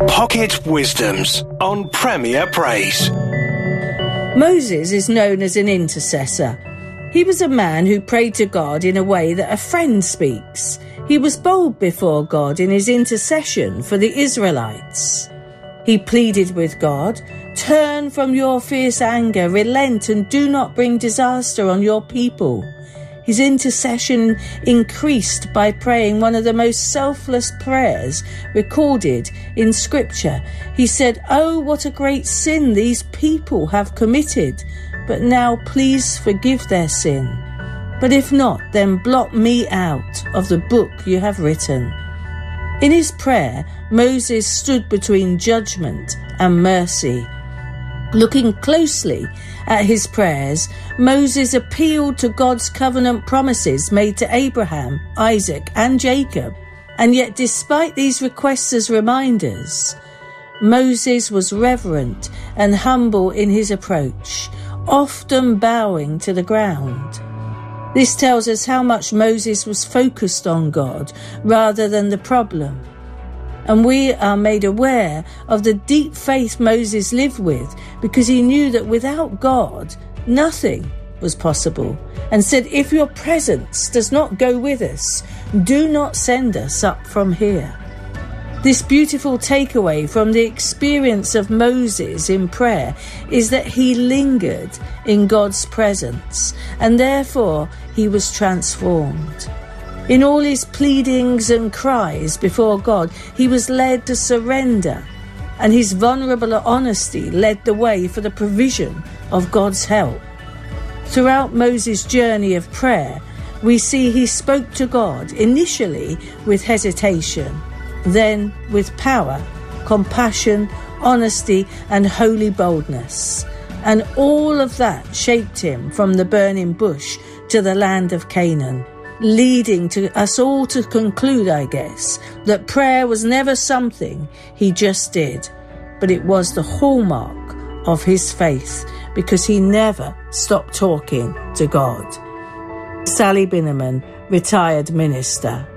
Pocket Wisdoms on Premier Praise. Moses is known as an intercessor. He was a man who prayed to God in a way that a friend speaks. He was bold before God in his intercession for the Israelites. He pleaded with God, "Turn from your fierce anger, relent, and do not bring disaster on your people." His intercession increased by praying one of the most selfless prayers recorded in Scripture. He said, "Oh, what a great sin these people have committed, but now please forgive their sin. But if not, then blot me out of the book you have written." In his prayer, Moses stood between judgment and mercy. Looking closely at his prayers, Moses appealed to God's covenant promises made to Abraham, Isaac, and Jacob. And yet, despite these requests as reminders, Moses was reverent and humble in his approach, often bowing to the ground. This tells us how much Moses was focused on God rather than the problem. And we are made aware of the deep faith Moses lived with because he knew that without God, nothing was possible, and said, "If your presence does not go with us, do not send us up from here." This beautiful takeaway from the experience of Moses in prayer is that he lingered in God's presence, and therefore he was transformed. In all his pleadings and cries before God, he was led to surrender, and his vulnerable honesty led the way for the provision of God's help. Throughout Moses' journey of prayer, we see he spoke to God initially with hesitation, then with power, compassion, honesty, and holy boldness. And all of that shaped him from the burning bush to the land of Canaan, leading to us all to conclude, I guess, that prayer was never something he just did, but it was the hallmark of his faith because he never stopped talking to God. Sally Binnerman, retired minister.